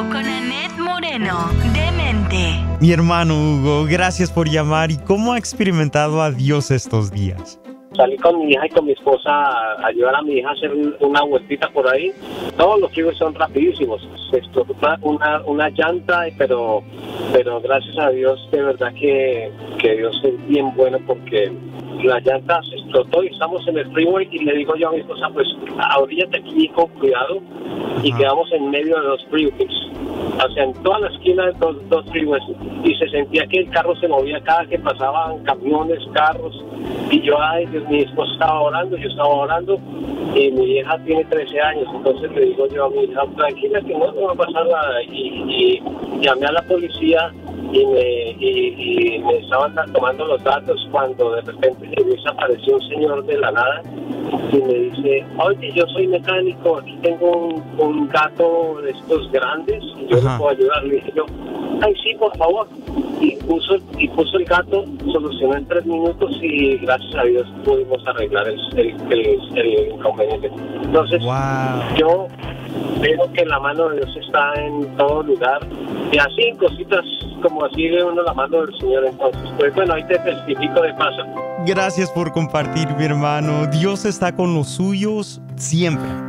con Annette Moreno, Demente. Mi hermano Hugo, gracias por llamar. ¿Y cómo ha experimentado a Dios estos días? Salí con mi hija y con mi esposa a ayudar a mi hija a hacer una vueltita por ahí. Todos los freeways son rapidísimos. Se explotó una llanta, pero gracias a Dios, de verdad que Dios es bien bueno, porque la llanta se explotó y estamos en el freeway y le digo yo a mi esposa, pues ahoríllate aquí con cuidado, y quedamos en medio de dos freeways. O sea, en toda la esquina de dos freeways, y se sentía que el carro se movía cada que pasaban camiones, carros, y yo, ay Dios, mi esposa estaba orando, yo estaba orando, y mi hija tiene 13 años, entonces le digo yo a mi hija, tranquila que no va a pasar nada, y llamé a la policía y me estaban tomando los datos, cuando de repente se desapareció un señor de la nada y me dice, oye, yo soy mecánico, aquí tengo un gato de estos grandes y yo le puedo ayudar. Le dije yo, ay sí, por favor, y puso el gato, solucionó en 3 minutos y gracias a Dios pudimos arreglar el inconveniente. Entonces, yo veo que la mano de Dios está en todo lugar, y así cositas como así ve uno la mano del Señor. Entonces, pues bueno, ahí te testifico de paso. Gracias por compartir, mi hermano. Dios está con los suyos siempre.